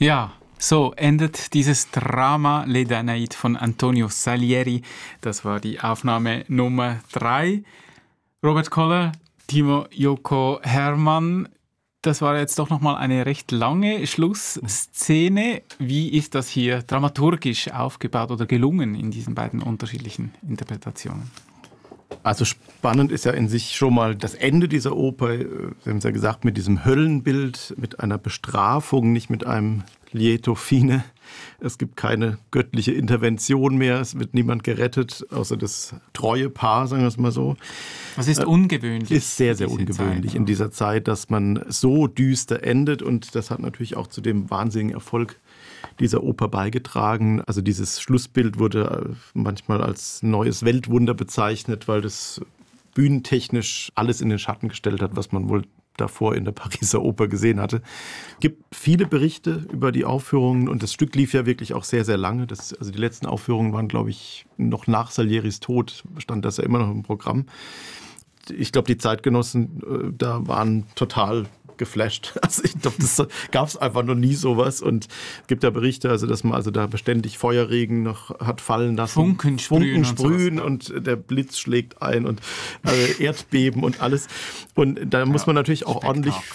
Ja, so endet dieses Drama Les Danaïdes von Antonio Salieri. Das war die Aufnahme Nummer 3. Robert Koller, Timo Joko Hermann, das war jetzt doch nochmal eine recht lange Schlussszene. Wie ist das hier dramaturgisch aufgebaut oder gelungen in diesen beiden unterschiedlichen Interpretationen? Also spannend ist ja in sich schon mal das Ende dieser Oper, Sie haben es ja gesagt, mit diesem Höllenbild, mit einer Bestrafung, nicht mit einem Lieto fine. Es gibt keine göttliche Intervention mehr, es wird niemand gerettet, außer das treue Paar, sagen wir es mal so. Das ist ungewöhnlich. Ist sehr, sehr ungewöhnlich Zeit, in dieser Zeit, dass man so düster endet, und das hat natürlich auch zu dem wahnsinnigen Erfolg dieser Oper beigetragen. Also dieses Schlussbild wurde manchmal als neues Weltwunder bezeichnet, weil das bühnentechnisch alles in den Schatten gestellt hat, was man wohl davor in der Pariser Oper gesehen hatte. Es gibt viele Berichte über die Aufführungen, und das Stück lief ja wirklich auch sehr, sehr lange. Also die letzten Aufführungen waren, glaube ich, noch nach Salieris Tod, stand das ja immer noch im Programm. Ich glaube, die Zeitgenossen da waren total geflasht. Also ich glaube, das gab es einfach noch nie sowas. Und es gibt ja Berichte, also dass man also da beständig Feuerregen noch hat fallen lassen. Funken sprühen und der Blitz schlägt ein und Erdbeben und alles. Und da muss man natürlich auch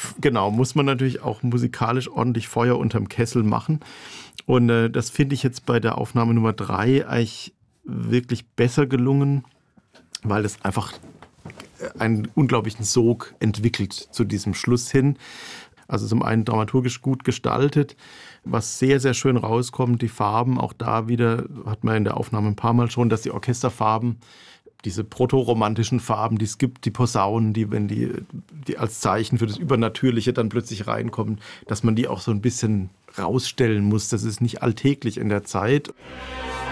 auch musikalisch ordentlich Feuer unterm Kessel machen. Und das finde ich jetzt bei der Aufnahme Nummer 3 eigentlich wirklich besser gelungen, weil es einfach einen unglaublichen Sog entwickelt zu diesem Schluss hin. Also zum einen dramaturgisch gut gestaltet, was sehr, sehr schön rauskommt, die Farben, auch da wieder, hat man in der Aufnahme ein paar Mal schon, dass die Orchesterfarben, diese protoromantischen Farben, die es gibt, die Posaunen, wenn die als Zeichen für das Übernatürliche dann plötzlich reinkommen, dass man die auch so ein bisschen rausstellen muss. Das ist nicht alltäglich in der Zeit.